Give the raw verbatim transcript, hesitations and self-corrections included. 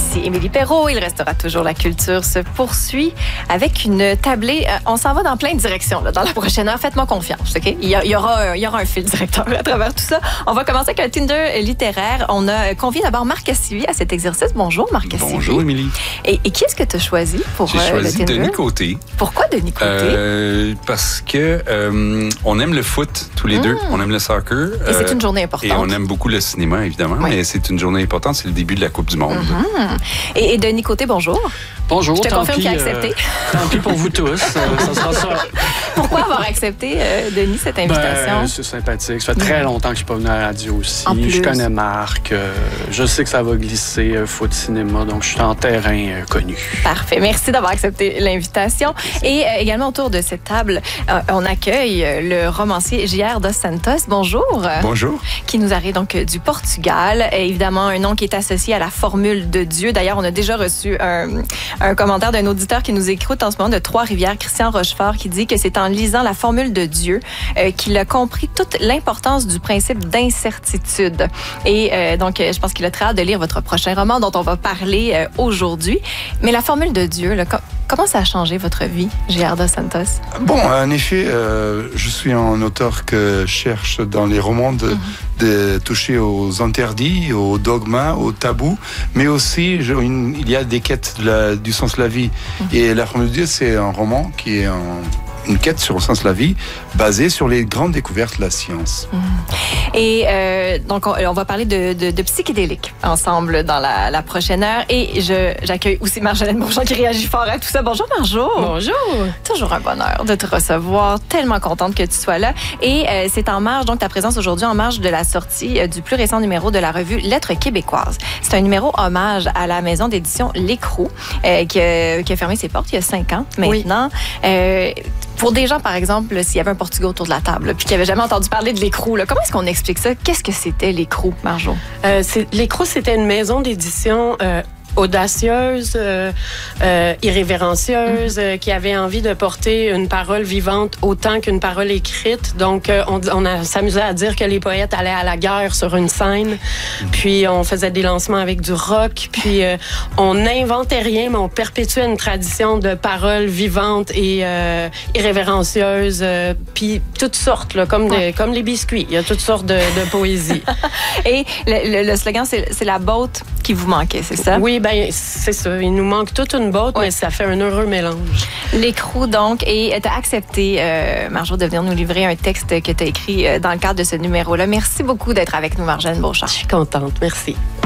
Ici Émilie Perrault. Il restera toujours la culture se poursuit avec une tablée. On s'en va dans plein de directions là, dans la prochaine heure. Faites-moi confiance, OK? Il y, a, il, y aura, il y aura un fil directeur à travers tout ça. On va commencer avec un Tinder littéraire. On a convié d'abord Marc Cassivi à cet exercice. Bonjour, Marc Cassivi. Bonjour, Émilie. Et, et qui est-ce que tu as choisi pour J'ai euh, choisi le Tinder? Denis Côté. Pourquoi Denis Côté? Euh, parce que euh, on aime le foot, tous les mmh. deux. On aime le soccer. Et c'est une journée importante. Et on aime beaucoup le cinéma, évidemment. Oui. Mais c'est une journée importante. C'est le début de la Coupe du Monde. Mmh. Et, et Denis Côté, bonjour. Bonjour. Je te confirme qu'il a accepté. Euh, tant pis pour vous tous. euh, ça sera ça. Pourquoi avoir accepté, euh, Denis, cette invitation? Ben, c'est sympathique. Ça fait très longtemps que je ne suis pas venu à la radio aussi. En plus. Je connais Marc. Euh, je sais que ça va glisser, euh, foot, cinéma. Donc, je suis en terrain euh, connu. Parfait. Merci d'avoir accepté l'invitation. Et euh, également autour de cette table, euh, on accueille le romancier J R dos Santos. Bonjour. Bonjour. Qui nous arrive donc du Portugal. Et évidemment, un nom qui est associé à la formule de Dieu. D'ailleurs, on a déjà reçu un, un commentaire d'un auditeur qui nous écoute en ce moment de Trois-Rivières, Christian Rochefort, qui dit que c'est en lisant la formule de Dieu euh, qu'il a compris toute l'importance du principe d'incertitude. Et euh, donc, je pense qu'il a très hâte de lire votre prochain roman dont on va parler euh, aujourd'hui. Mais la formule de Dieu, là, com- comment ça a changé votre vie, J R dos Santos? Bon, en effet, euh, je suis un auteur que cherche dans les romans de, mm-hmm. de toucher aux interdits, aux dogmas, aux tabous, mais aussi je, une, il y a des quêtes de la, du sens de la vie. Mm-hmm. Et la formule de Dieu, c'est un roman qui est un une quête sur le sens de la vie, basée sur les grandes découvertes de la science. Mmh. Et euh, donc, on, on va parler de, de, de psychédéliques ensemble dans la, la prochaine heure. Et je, j'accueille aussi Marjolaine Bourgeon qui réagit fort à tout ça. Bonjour, Marjo. Bonjour. Toujours un bonheur de te recevoir. Tellement contente que tu sois là. Et euh, c'est en marge, donc ta présence aujourd'hui en marge de la sortie euh, du plus récent numéro de la revue Lettres québécoises. C'est un numéro hommage à la maison d'édition L'Écrou euh, qui, a, qui a fermé ses portes il y a cinq ans maintenant. Oui. Euh, Pour des gens, par exemple, s'il y avait un Portugais autour de la table puis qui n'avaient jamais entendu parler de L'Écrou, là, comment est-ce qu'on explique ça? Qu'est-ce que c'était L'Écrou, Marjo? Euh, c'est, L'Écrou, c'était une maison d'édition euh, audacieuse, euh, euh, irrévérencieuse, mm-hmm. euh, qui avait envie de porter une parole vivante autant qu'une parole écrite. Donc, euh, on, on a, s'amusait à dire que les poètes allaient à la guerre sur une scène, mm-hmm. puis on faisait des lancements avec du rock, puis euh, on n'inventait rien, mais on perpétuait une tradition de paroles vivantes et euh, irrévérencieuses, euh, puis toutes sortes, là, comme, ouais. des, comme les biscuits. Il y a toutes sortes de, de poésie. Et le, le, le slogan, c'est, c'est la botte qui vous manquait, c'est ça? Oui, ben c'est ça. Il nous manque toute une botte, ouais. mais ça fait un heureux mélange. L'Écrou, donc, et tu as accepté, euh, Marjo, de venir nous livrer un texte que tu as écrit euh, dans le cadre de ce numéro-là. Merci beaucoup d'être avec nous, Marjolaine Beauchamp. Je suis contente. Merci.